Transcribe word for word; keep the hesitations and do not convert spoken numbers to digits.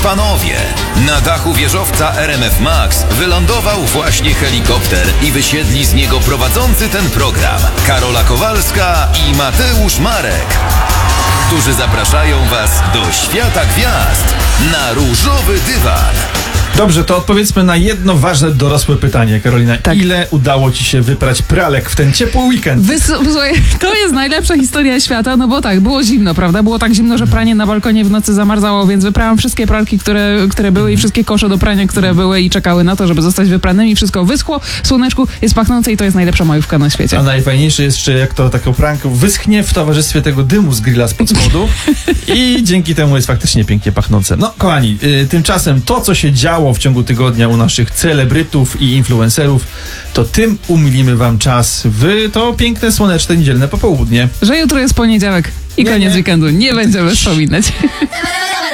Panowie, na dachu wieżowca R M F Max wylądował właśnie helikopter i wysiedli z niego prowadzący ten program Karola Kowalska i Mateusz Marek, którzy zapraszają Was do świata gwiazd na różowy dywan. Dobrze, to odpowiedzmy na jedno ważne dorosłe pytanie, Karolina. Tak. Ile udało ci się wyprać pralek w ten ciepły weekend? Wys- słuchaj, to jest najlepsza historia świata, no bo tak, było zimno, prawda? Było tak zimno, że pranie na balkonie w nocy zamarzało, więc wyprałam wszystkie pralki, które, które były i wszystkie kosze do prania, które były i czekały na to, żeby zostać wypranymi. Wszystko wyschło, w słoneczku jest pachnące i to jest najlepsza majówka na świecie. A najfajniejsze jest, że jak to taką prankę wyschnie w towarzystwie tego dymu z grilla spod spodu i dzięki temu jest faktycznie pięknie pachnące. No, kochani, y, tymczasem to, co się działo w ciągu tygodnia u naszych celebrytów i influencerów, to tym umilimy wam czas w to piękne, słoneczne, niedzielne popołudnie. Że jutro jest poniedziałek i Nie, koniec nie. weekendu. Nie będziemy wspominać.